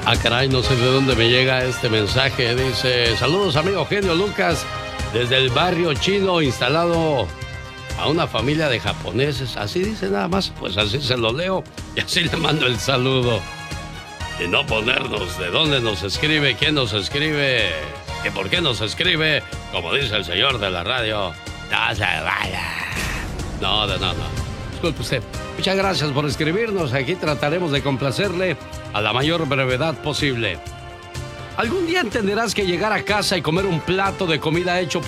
Ah, caray, no sé de dónde me llega este mensaje. Dice, saludos amigo Genio Lucas, desde el barrio chino instalado a una familia de japoneses. Así dice nada más, pues así se lo leo y así le mando el saludo. Y no ponernos de dónde nos escribe, quién nos escribe y por qué nos escribe, como dice el señor de la radio. No se vaya. No. Disculpe usted. Muchas gracias por escribirnos. Aquí trataremos de complacerle a la mayor brevedad posible. Algún día entenderás que llegar a casa y comer un plato de comida hecho